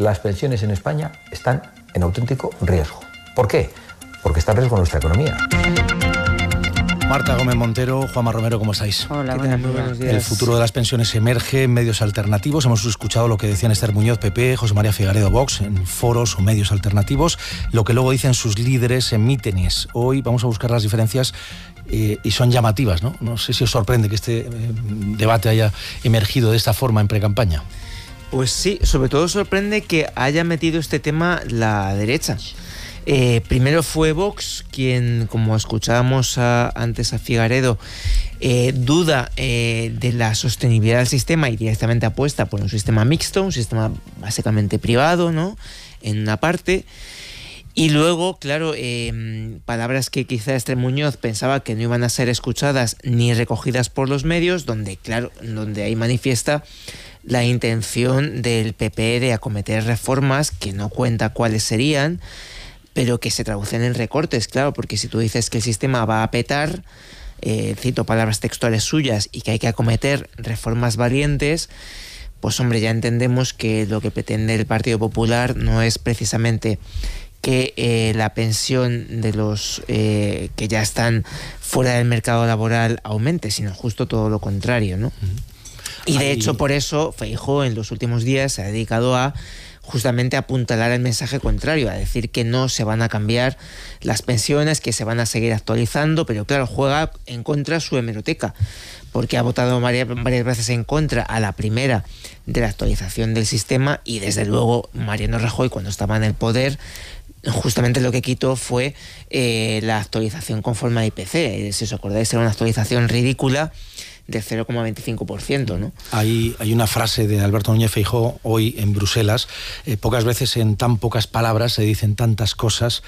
las pensiones en España están en auténtico riesgo. ¿Por qué? Porque está en riesgo nuestra economía. Marta Gómez Montero, Juanma Romero, ¿cómo estáis? Hola, buenos días. El futuro de las pensiones emerge en medios alternativos. Hemos escuchado lo que decían Esther Muñoz, PP, José María Figaredo, Vox, en foros o medios alternativos, lo que luego dicen sus líderes en mítines. Hoy vamos a buscar las diferencias y son llamativas, ¿no? No sé si os sorprende que este debate haya emergido de esta forma en precampaña. Pues sí, sobre todo sorprende que haya metido este tema la derecha. Primero fue Vox quien, como escuchábamos antes a Figaredo, duda de la sostenibilidad del sistema y directamente apuesta por un sistema mixto, un sistema básicamente privado, ¿no?, en una parte. Y luego, claro, palabras que quizá Esther Muñoz pensaba que no iban a ser escuchadas ni recogidas por los medios, donde ahí manifiesta la intención del PP de acometer reformas que no cuenta cuáles serían, pero que se traducen en recortes, claro, porque si tú dices que el sistema va a petar, cito palabras textuales suyas, y que hay que acometer reformas valientes, pues hombre, ya entendemos que lo que pretende el Partido Popular no es precisamente que la pensión de los que ya están fuera del mercado laboral aumente, sino justo todo lo contrario, ¿no? Y de hecho por eso Feijóo en los últimos días se ha dedicado a justamente apuntalar el mensaje contrario, a decir que no se van a cambiar las pensiones, que se van a seguir actualizando, pero claro, juega en contra su hemeroteca, porque ha votado varias veces en contra a la primera de la actualización del sistema, y desde luego Mariano Rajoy, cuando estaba en el poder, justamente lo que quitó fue la actualización conforme al IPC. Si os acordáis, era una actualización ridícula del 0,25%, ¿no? Hay una frase de Alberto Núñez Feijóo hoy en Bruselas. Pocas veces en tan pocas palabras se dicen tantas cosas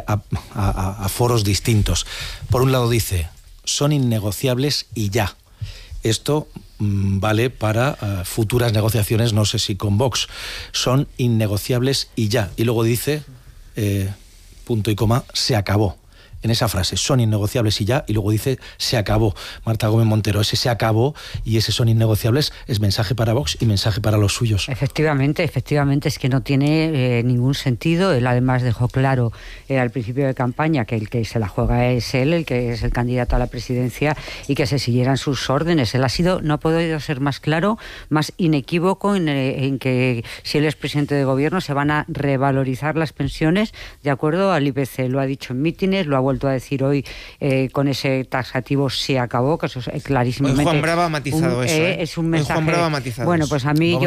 a foros distintos. Por un lado dice, son innegociables y ya. Esto vale para futuras negociaciones, no sé si con Vox. Son innegociables y ya. Y luego dice, punto y coma, se acabó. En esa frase, son innegociables y ya, y luego dice, se acabó. Marta Gómez Montero, ese se acabó y ese son innegociables es mensaje para Vox y mensaje para los suyos. Efectivamente, es que no tiene ningún sentido. Él además dejó claro al principio de campaña que el que se la juega es él, el que es el candidato a la presidencia, y que se siguieran sus órdenes. Él no ha podido ser más claro, más inequívoco en que si él es presidente de gobierno se van a revalorizar las pensiones de acuerdo al IPC. Lo ha dicho en mítines, lo ha vuelto a decir hoy con ese taxativo se acabó, que eso es clarísimamente. Hoy Juan Brava ha matizado eso. Es un mensaje. Juan Brava ha matizado bueno, eso. Pues a mí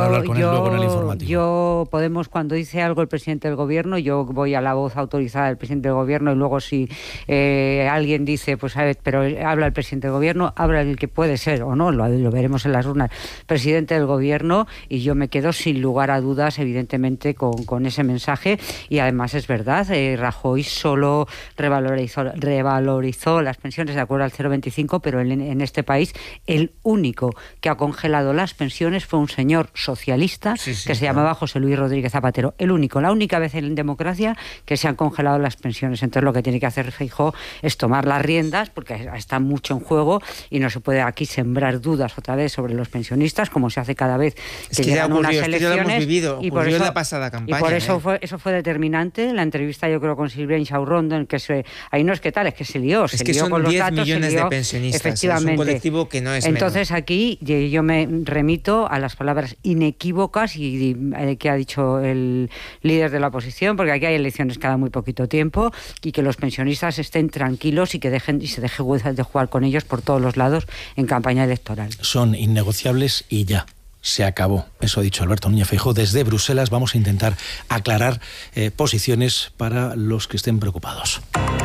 yo Podemos, cuando dice algo el presidente del gobierno, yo voy a la voz autorizada del presidente del gobierno, y luego si alguien dice, pues a ver, pero habla el presidente del gobierno, habla el que puede ser o no, lo veremos en las urnas, presidente del gobierno, y yo me quedo sin lugar a dudas, evidentemente, con ese mensaje. Y además es verdad, Rajoy solo revalorizó las pensiones de acuerdo al 0,25, pero en este país el único que ha congelado las pensiones fue un señor socialista que se llamaba José Luis Rodríguez Zapatero. La única vez en democracia que se han congelado las pensiones. Entonces lo que tiene que hacer Feijóo es tomar las riendas, porque está mucho en juego y no se puede aquí sembrar dudas otra vez sobre los pensionistas, como se hace cada vez que llegan unas elecciones. Ya lo hemos vivido, y por eso, en la pasada campaña. Y por eso fue determinante la entrevista, yo creo, con Silvia Inchaurrondo, en que ahí no es que tal, es que se lió. Es que son 10 millones de pensionistas. Efectivamente. Es un colectivo que no es Entonces menor. Aquí yo me remito a las palabras inequívocas y que ha dicho el líder de la oposición, porque aquí hay elecciones cada muy poquito tiempo, y que los pensionistas estén tranquilos y que se deje de jugar con ellos por todos los lados en campaña electoral. Son innegociables y ya. Se acabó. Eso ha dicho Alberto Núñez Feijóo. Desde Bruselas vamos a intentar aclarar posiciones para los que estén preocupados.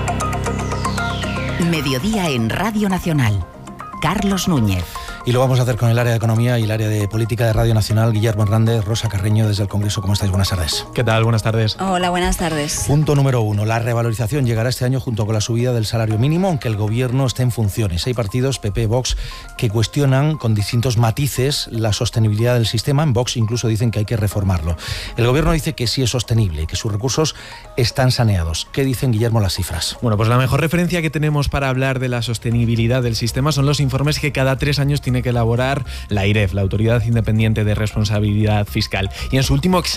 Mediodía en Radio Nacional. Carlos Núñez. Y lo vamos a hacer con el área de Economía y el área de Política de Radio Nacional. Guillermo Hernández, Rosa Carreño, desde el Congreso. ¿Cómo estáis? Buenas tardes. ¿Qué tal? Buenas tardes. Hola, buenas tardes. Punto número 1. La revalorización llegará este año junto con la subida del salario mínimo, aunque el Gobierno esté en funciones. Hay partidos, PP, Vox, que cuestionan con distintos matices la sostenibilidad del sistema. En Vox incluso dicen que hay que reformarlo. El Gobierno dice que sí es sostenible y que sus recursos están saneados. ¿Qué dicen, Guillermo, las cifras? Bueno, pues la mejor referencia que tenemos para hablar de la sostenibilidad del sistema son los informes que cada 3 años tiene que elaborar la AIREF, la Autoridad Independiente de Responsabilidad Fiscal. Y en su último